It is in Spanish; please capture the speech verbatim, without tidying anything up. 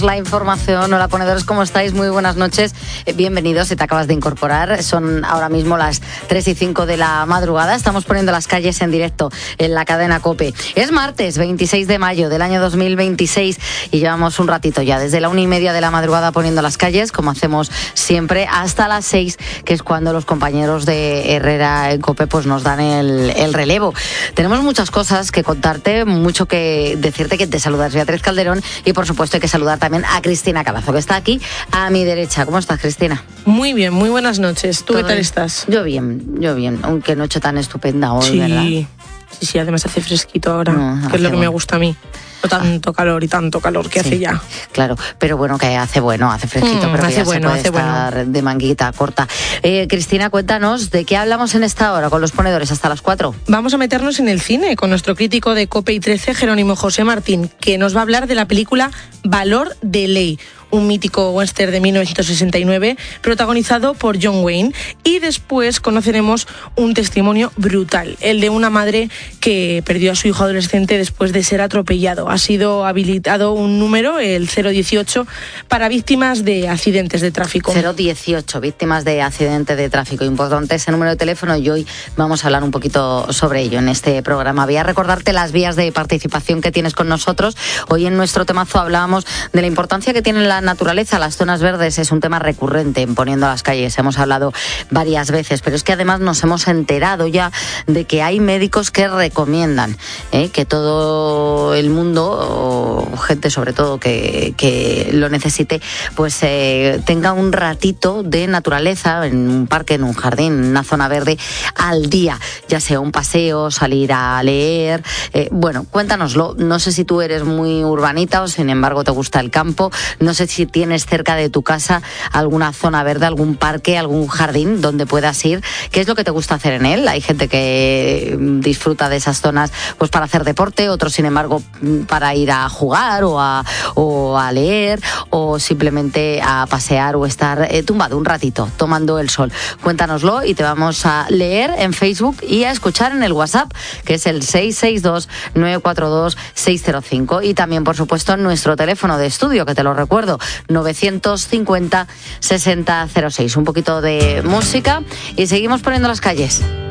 La información. Hola ponedores, ¿cómo estáis? Muy buenas noches, eh, bienvenidos si te acabas de incorporar. Son ahora mismo las tres y cinco de la madrugada. Estamos poniendo las calles en directo en la cadena COPE. Es martes veintiséis de mayo del año dos mil veintiséis y llevamos un ratito ya desde la una y media de la madrugada poniendo las calles, como hacemos siempre, hasta las seis, que es cuando los compañeros de Herrera en COPE pues nos dan el, el relevo. Tenemos muchas cosas que contarte, mucho que decirte, que te saludas Beatriz Calderón, y por supuesto hay que saludar también a Cristina Carazo, que está aquí a mi derecha. ¿Cómo estás, Cristina? Muy bien, muy buenas noches. ¿Tú qué tal estás? Yo bien, yo bien, aunque noche tan estupenda hoy, sí, ¿verdad? Sí, sí, además hace fresquito ahora, no, que es lo que bueno. me gusta a mí. No tanto calor y tanto calor que sí, hace ya. Claro, pero bueno, que hace bueno, hace fresquito, mm, pero hace que ya bueno, se puede hace estar bueno. de manguita corta. Eh, Cristina, cuéntanos, ¿de qué hablamos en esta hora con los ponedores hasta las cuatro? Vamos a meternos en el cine con nuestro crítico de COPE y trece, Jerónimo José Martín, que nos va a hablar de la película Valor de Ley, un mítico western de mil novecientos sesenta y nueve protagonizado por John Wayne. Y después conoceremos un testimonio brutal, el de una madre que perdió a su hijo adolescente después de ser atropellado. Ha sido habilitado un número, el cero dieciocho, para víctimas de accidentes de tráfico. cero dieciocho, víctimas de accidente de tráfico. Importante ese número de teléfono y hoy vamos a hablar un poquito sobre ello en este programa. Voy a recordarte las vías de participación que tienes con nosotros. Hoy en nuestro temazo hablábamos de la importancia que tienen la naturaleza. Las zonas verdes es un tema recurrente en Poniendo las Calles. Hemos hablado varias veces, pero es que además nos hemos enterado ya de que hay médicos que recomiendan ¿eh? que todo el mundo, o gente sobre todo que, que lo necesite, pues eh, tenga un ratito de naturaleza en un parque, en un jardín, en una zona verde al día, ya sea un paseo, salir a leer. Eh, bueno, cuéntanoslo. No sé si tú eres muy urbanita o sin embargo te gusta el campo. No sé si tienes cerca de tu casa alguna zona verde, algún parque, algún jardín donde puedas ir. ¿Qué es lo que te gusta hacer en él? Hay gente que disfruta de esas zonas pues para hacer deporte, otros sin embargo para ir a jugar o a, o a leer o simplemente a pasear o estar eh, tumbado un ratito tomando el sol. Cuéntanoslo y te vamos a leer en Facebook y a escuchar en el WhatsApp, que es el seis seis dos, nueve cuatro dos, seis cero cinco, y también por supuesto en nuestro teléfono de estudio, que te lo recuerdo, novecientos cincuenta, sesenta cero seis. Un poquito de música y seguimos poniendo las calles.